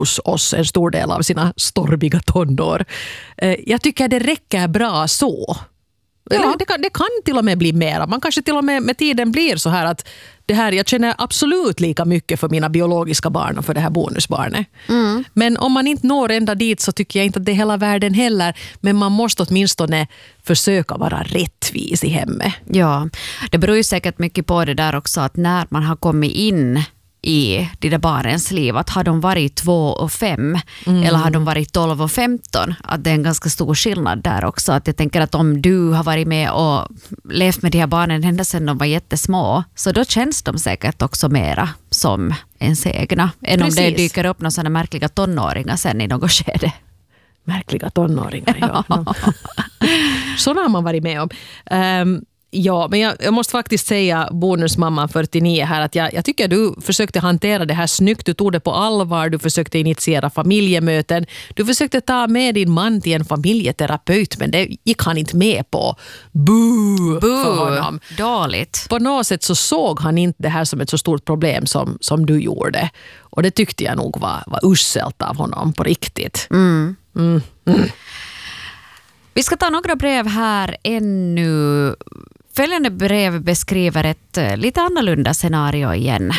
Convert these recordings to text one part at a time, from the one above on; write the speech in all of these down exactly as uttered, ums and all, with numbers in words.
hos oss en stor del av sina stormiga tonår. Jag tycker det räcker bra så. Ja. Det, kan, det kan till och med bli mer. Man kanske till och med med tiden blir så här att det här, jag känner absolut lika mycket för mina biologiska barn och för det här bonusbarnet. Mm. Men om man inte når ända dit så tycker jag inte att det är hela världen heller. Men man måste åtminstone försöka vara rättvis i hemmet. Ja, det beror ju säkert mycket på det där också att när man har kommit in i de där barnens liv, att har de varit två och fem mm. eller har de varit tolv och femton, att det är en ganska stor skillnad där också. Att jag tänker att om du har varit med och levt med de här barnen ända sedan de var jättesmå, så då känns de säkert också mera som ens egna. Än Precis. Om det dyker upp några sådana märkliga tonåringar sen i något skede. Märkliga tonåringar, ja. Sådana har man varit med om. Um, Ja, men jag, jag måste faktiskt säga bonusmamman fyrtionio här att jag, jag tycker du försökte hantera det här snyggt. Du tog det på allvar, du försökte initiera familjemöten. Du försökte ta med din man till en familjeterapeut, men det gick han inte med på. Boo, Boo för honom. Dåligt. På något sätt så såg han inte det här som ett så stort problem som, som du gjorde. Och det tyckte jag nog var, var uselt av honom på riktigt. Mm. Mm. Mm. Vi ska ta några brev här ännu. Följande brev beskriver ett lite annorlunda scenario igen.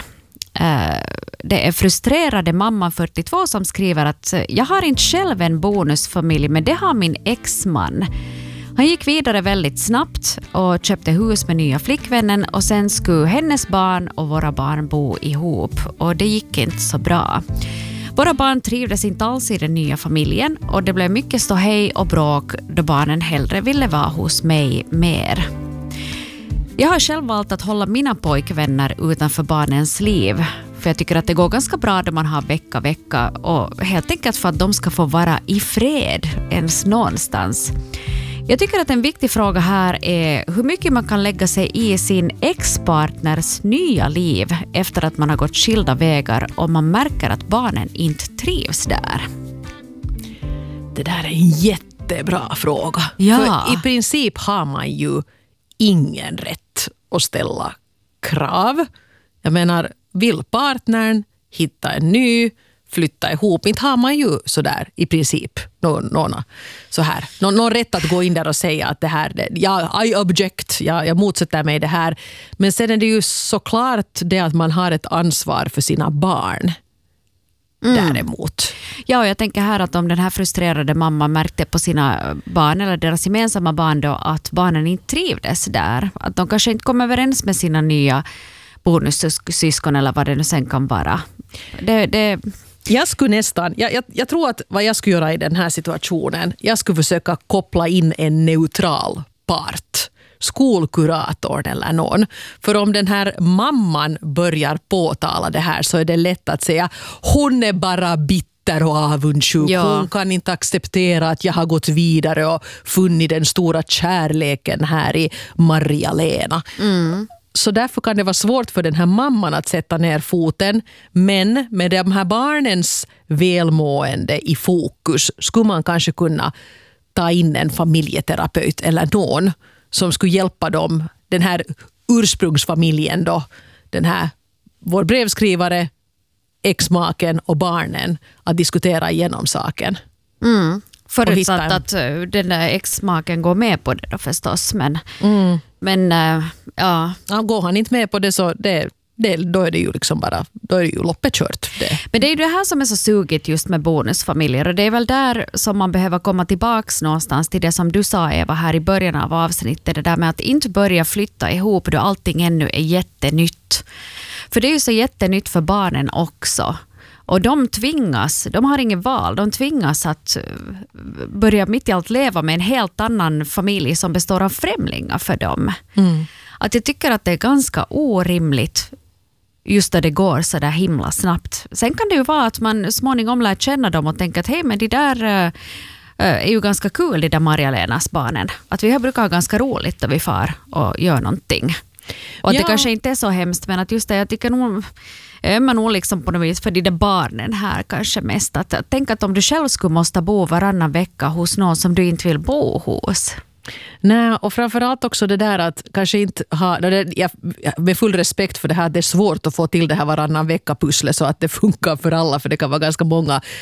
Det är frustrerade mamman fyrtiotvå som skriver att jag har inte själv en bonusfamilj, men det har min exman. Han gick vidare väldigt snabbt och köpte hus med nya flickvännen och sen skulle hennes barn och våra barn bo ihop och det gick inte så bra. Våra barn trivdes inte alls i den nya familjen och det blev mycket ståhej och bråk då barnen hellre ville vara hos mig mer. Jag har själv valt att hålla mina pojkvänner utanför barnens liv. För jag tycker att det går ganska bra då man har vecka vecka. Och helt enkelt för att de ska få vara i fred ens någonstans. Jag tycker att en viktig fråga här är hur mycket man kan lägga sig i sin ex-partners nya liv efter att man har gått skilda vägar och man märker att barnen inte trivs där. Det där är en jättebra fråga. Ja. För i princip har man ju ingen rätt att ställa krav. Jag menar, vill partnern hitta en ny, flytta ihop, inte har man ju sådär i princip någon, någon, så här. Någon, någon rätt att gå in där och säga att det här, ja, I object, ja, jag motsätter mig det här. Men sen är det ju såklart det att man har ett ansvar för sina barn. Mm. Däremot. Ja, och jag tänker här att om den här frustrerade mamman märkte på sina barn eller deras gemensamma barn då att barnen inte trivdes där. Att de kanske inte kom överens med sina nya bonussyskon eller vad det nu sen kan vara. Det, det... Jag skulle nästan, jag, jag, jag tror att vad jag skulle göra i den här situationen, jag skulle försöka koppla in en neutral part. Skolkuratorn eller någon. För om den här mamman börjar påtala det här så är det lätt att säga hon är bara bitter och avundsjuk. Ja. Hon kan inte acceptera att jag har gått vidare och funnit den stora kärleken här i Maria-Lena. Mm. Så därför kan det vara svårt för den här mamman att sätta ner foten. Men med de här barnens välmående i fokus skulle man kanske kunna ta in en familjeterapeut eller någon som skulle hjälpa dem, den här ursprungsfamiljen då, den här, vår brevskrivare, exmaken och barnen att diskutera igenom saken. Mm. Förutsatt en... att den där exmaken går med på det då förstås, men, mm. men äh, ja. ja. Går han inte med på det så det, det, då är det ju liksom bara, då är det ju loppet kört. Det. Men det är ju det här som är så sugigt just med bonusfamiljer och det är väl där som man behöver komma tillbaks någonstans till det som du sa Eva här i början av avsnittet, det där med att inte börja flytta ihop då allting ännu är jättenytt. För det är ju så jättenytt för barnen också. Och de tvingas, de har ingen val, de tvingas att börja mitt i allt leva med en helt annan familj som består av främlingar för dem. Mm. Att jag tycker att det är ganska orimligt just där det går så där himla snabbt. Sen kan det ju vara att man småningom lär känna dem och tänka att hej, men det där äh, är ju ganska kul, det där Maria-Lenas barnen. Att vi har brukar ha ganska roligt då vi far och gör någonting. Och att ja. Det kanske inte är så hemskt, men att just det, jag tycker nog man nog liksom på något vis för de där barnen här kanske mest. Att tänk att om du själv skulle måste bo varannan vecka hos någon som du inte vill bo hos. Nej, och framförallt också det där att kanske inte ha, jag, med full respekt för det här, det är svårt att få till det här varannan vecka pusslet så att det funkar för alla, för det kan vara ganska många